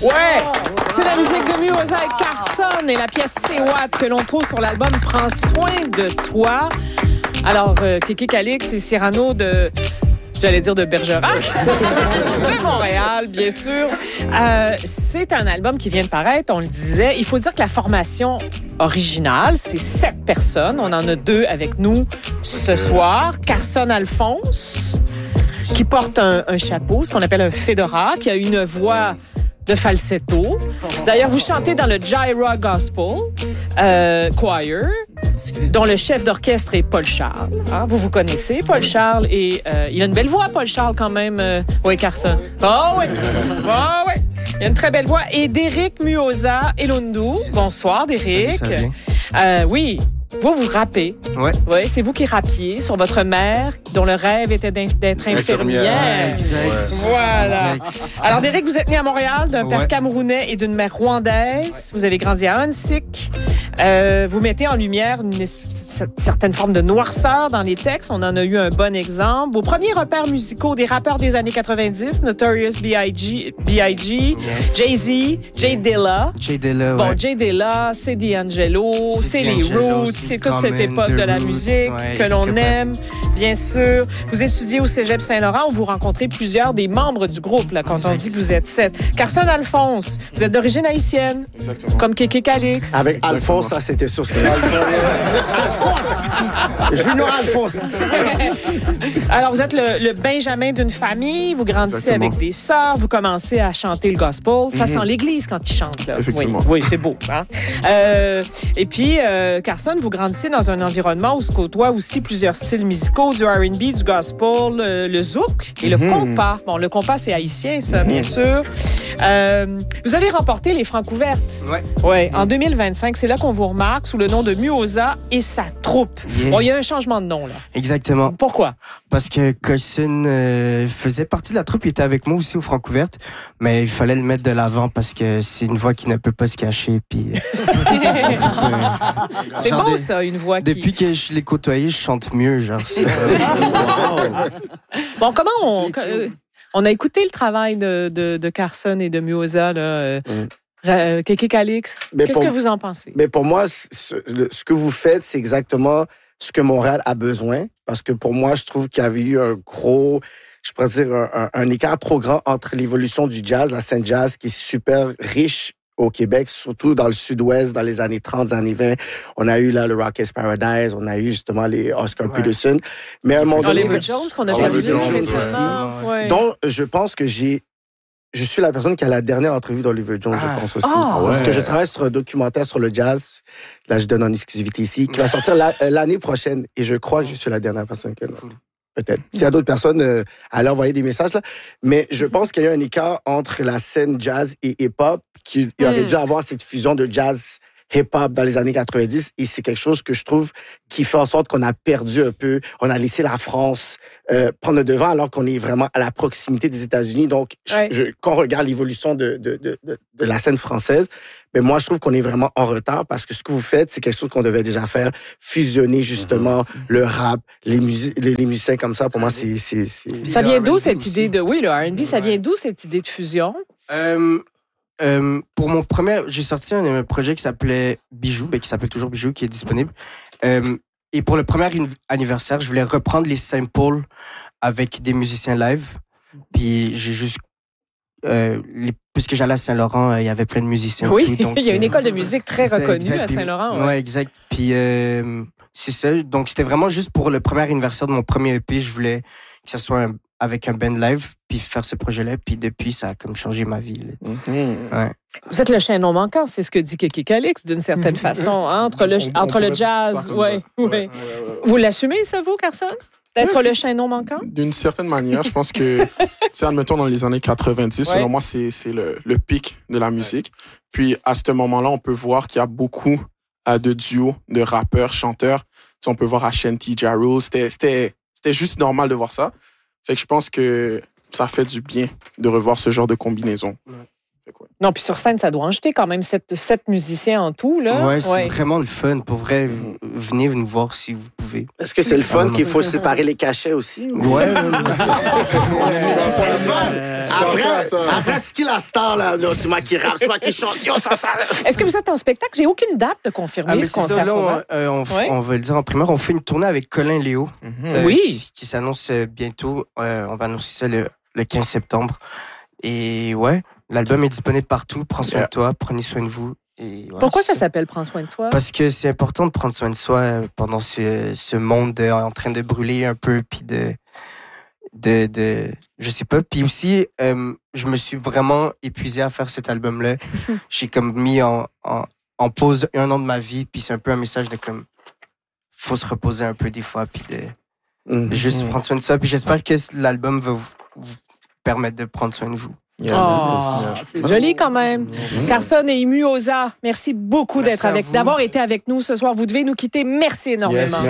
Ouais! C'est la musique de Muoza et Carson et la pièce C'est What que l'on trouve sur l'album Prends soin de toi. Alors, Kéké Calix et Cyrano j'allais dire de Bergerac, de Montréal, bien sûr. C'est un album qui vient de paraître, on le disait. Il faut dire que la formation originale, c'est 7 personnes. On en a 2 avec nous ce soir. Carson Alphonse, qui porte un chapeau, ce qu'on appelle un fedora, qui a une voix de falsetto. D'ailleurs, vous chantez dans le Gyra Gospel Choir, dont le chef d'orchestre est Paul Charles. Hein? Vous connaissez Paul Charles et il a une belle voix, Paul Charles, quand même. Oui, Carson. Oh oui! Oh oui! Il a une très belle voix. Et Derek Muoza Elundu. Bonsoir, Derek. Salut, ça va? Oui. Vous rappez. Ouais. Oui, c'est vous qui rappiez sur votre mère, dont le rêve était d'être infirmière. Exact. Ouais. Voilà. Exact. Alors, Derek, vous êtes né à Montréal d'un père Ouais. camerounais et d'une mère rwandaise. Vous avez grandi à Hansik. Vous mettez en lumière une certaine forme de noirceur dans les textes. On en a eu un bon exemple. Vos premiers repères musicaux des rappeurs des années 90, Notorious B.I.G., Yes. Jay-Z, Jay Dilla. Jay Dilla, Bon, ouais. Jay Dilla, c'est D'Angelo, c'est les D'Angelo, Roots, c'est c'est toute cette Common, époque The de la Roots, musique ouais, que l'on Capable. aime, bien sûr. Vous étudiez au Cégep Saint-Laurent où vous rencontrez plusieurs des membres du groupe, là, quand on dit que vous êtes 7. Carson Alphonse, vous êtes d'origine haïtienne, Exactement. comme Kéké Calix. Avec Alphonse, ça, c'était sûr. Alphonse! Junior Alphonse! Alors, vous êtes le Benjamin d'une famille, vous grandissez Exactement. avec des sœurs, vous commencez à chanter le gospel. Ça sent l'église quand ils chantent, là. Effectivement. Oui, oui, c'est beau. Hein? Et puis, Carson, vous grandissez dans un environnement où se côtoient aussi plusieurs styles musicaux, du R&B, du gospel, le zouk et le compas. Bon, le compas, c'est haïtien, ça, bien sûr. Vous avez remporté les Francs ouvertes. Ouais. Oui, en 2025. C'est là qu'on vous remarque sous le nom de Muoza et sa troupe. Yeah. Bon, il y a un changement de nom, là. Exactement. Pourquoi? Parce que Carson faisait partie de la troupe, il était avec moi aussi au Francouverte, mais il fallait le mettre de l'avant parce que c'est une voix qui ne peut pas se cacher. Puis, C'est genre beau, ça, une voix qui... Depuis que je l'ai côtoyé, je chante mieux, genre. Bon, comment on a écouté le travail de Carson et de Muoza, là, Kéké Calix. Mais Qu'est-ce pour- que vous en pensez? Mais pour moi, ce que vous faites, c'est exactement ce que Montréal a besoin. Parce que pour moi, je trouve qu'il y avait eu un gros, je pourrais dire, un écart trop grand entre l'évolution du jazz, la scène jazz, qui est super riche au Québec, surtout dans le sud-ouest, dans les années 30, les années 20. On a eu là le Rockettes Paradise, on a eu justement les Oscar Peterson. Mais à un moment donné... Oliver Jones, qu'on a Oliver perdu Jones, récemment. Ouais. Donc, je pense que je suis la personne qui a la dernière entrevue d'Oliver Jones, je pense aussi. Parce que je travaille sur un documentaire sur le jazz. Là, je donne en exclusivité ici, qui va sortir l'année prochaine. Et je crois que je suis la dernière personne qui a. Peut-être. S'il y a d'autres personnes, allez envoyer des messages, là. Mais je pense qu'il y a eu un écart entre la scène jazz et hip-hop, qui aurait dû avoir cette fusion de jazz hip-hop dans les années 90. Et c'est quelque chose que je trouve qui fait en sorte qu'on a perdu un peu. On a laissé la France prendre le devant alors qu'on est vraiment à la proximité des États-Unis. Donc, quand on regarde l'évolution de la scène française, mais moi, je trouve qu'on est vraiment en retard parce que ce que vous faites, c'est quelque chose qu'on devait déjà faire. Fusionner, justement, le rap, les musiciens comme ça. Pour moi, c'est... Ça vient d'où, R&B cette aussi. idée de... Oui, le R&B, ça vient d'où, cette idée de fusion? Pour mon premier, j'ai sorti un projet qui s'appelait Bijoux, qui s'appelle toujours Bijoux, qui est disponible. Et pour le premier anniversaire, je voulais reprendre les samples avec des musiciens live. Puis j'ai juste... puisque j'allais à Saint-Laurent, il y avait plein de musiciens. Oui, tout, donc, il y a une école de musique très c'est ça, reconnue exact. à Puis- Saint-Laurent. Ouais, exact. Puis c'est ça. Donc c'était vraiment juste pour le premier anniversaire de mon premier EP. Je voulais que ça soit avec un band live, puis faire ce projet-là. Puis depuis, ça a comme changé ma vie. Là. Ouais. Vous êtes le chaînon manquant, c'est ce que dit Kéké Calix, d'une certaine façon, hein, entre le pourrait jazz. dire ça comme Ouais, ça. ouais. Vous l'assumez, ça, vous, Carson? D'être le chaînon manquant? D'une certaine manière, je pense que, tu sais, admettons, dans les années 90, Ouais. selon moi, c'est le pic de la musique. Puis, à ce moment-là, on peut voir qu'il y a beaucoup de duos, de rappeurs, chanteurs. Tu sais, on peut voir Ashanti, Ja Rule. C'était juste normal de voir ça. Fait que je pense que ça fait du bien de revoir ce genre de combinaison. cool. Non, puis sur scène, ça doit en jeter quand même 7 musiciens en tout. Là. Ouais, c'est vraiment le fun. Pour vrai, venez nous voir si vous pouvez. Est-ce que c'est le fun qu'il faut séparer les cachets aussi? Ouais. C'est le fun. Après, ce qu'il a star, là, non, c'est moi qui rappe, c'est moi qui chante. Yo, ça. Est-ce que vous êtes en spectacle? J'ai aucune date de confirmer. Mais c'est ça, là, on va le dire en primeur. On fait une tournée avec Colin Léo. Oui. Qui s'annonce bientôt. On va annoncer ça le 15 septembre. Et ouais, l'album est disponible partout. Prends soin de toi, prenez soin de vous. Et ouais, pourquoi ça s'appelle Prends soin de toi? Parce que c'est important de prendre soin de soi pendant ce monde en train de brûler un peu, puis de je sais pas. Puis aussi, je me suis vraiment épuisé à faire cet album-là. J'ai comme mis en pause 1 an de ma vie, puis c'est un peu un message de comme faut se reposer un peu des fois, puis de juste prendre soin de ça. Puis j'espère que l'album va vous permettre de prendre soin de vous. C'est joli quand même. Carson et Imuosa, merci beaucoup d'avoir été avec nous ce soir. Vous devez nous quitter. Merci énormément. Yes,